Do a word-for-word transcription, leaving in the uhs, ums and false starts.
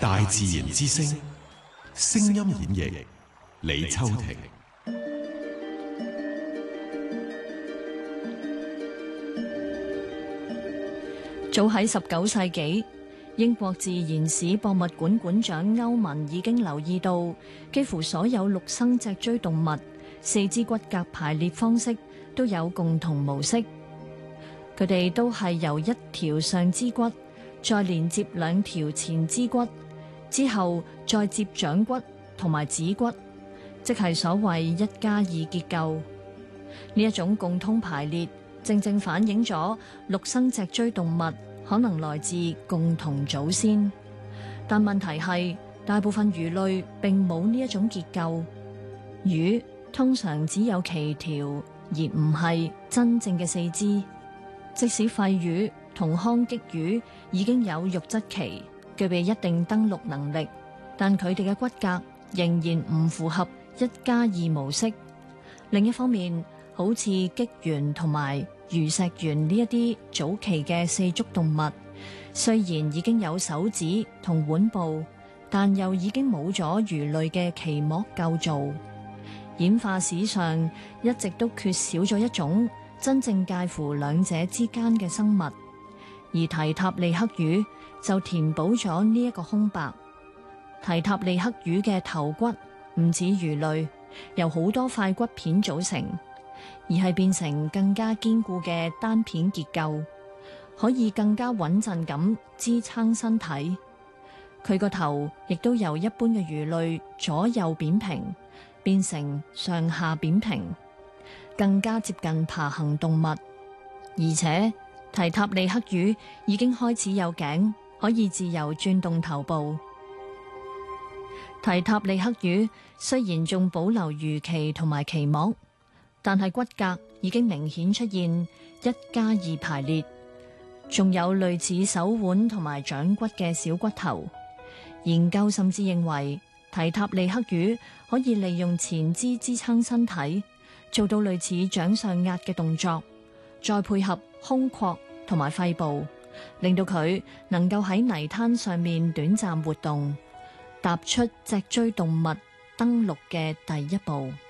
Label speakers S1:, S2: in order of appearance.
S1: 大自然之聲，聲音演繹李秋婷。
S2: 早喺十九世紀，英國自然史博物館館長歐文已經留意到，幾乎所有陸生脊椎動物四肢骨骼排列方式都有共同模式，佢哋都係由一條上肢骨再連接兩條前肢骨，之後再接掌骨同埋指骨，即係所謂一加二結構。呢一種共通排列，正正反映咗陸生脊椎動物可能來自共同祖先，但問題係大部分魚類並冇呢一種結構。魚通常只有鰭條，而唔係真正嘅四肢。即使肺魚同腔棘魚已經有肉質鰭，具備一定登陸能力，但佢哋嘅骨骼仍然唔符合一加二模式。另一方面，好似棘螈同埋魚石螈呢一啲早期嘅四足動物，雖然已經有手指同腕部，但又已經冇咗魚類嘅鰭膜構造。演化史上一直都缺少咗一種真正介乎兩者之間嘅生物，而提塔利克魚就填補咗呢一個空白。提塔利克魚嘅頭骨唔似魚類由好多塊骨片組成，而係變成更加堅固嘅單片結構，可以更加穩陣咁支撐身體。佢個頭亦都由一般嘅魚類左右扁平變成上下扁平，更加接近爬行動物。而且提塔利克魚已經開始有頸，可以自由轉動頭部。提塔利克魚雖然仲保留魚鰭同埋鰭膜，但係骨骼已經明顯出現一加二排列，仲有類似手腕同埋掌骨嘅小骨頭。研究甚至認為，提塔利克魚可以利用前肢支撐身體，做到類似掌上壓嘅動作，再配合胸廓同埋肺部，令到佢能夠喺泥灘上面短暫活動，踏出脊椎動物登陸嘅第一步。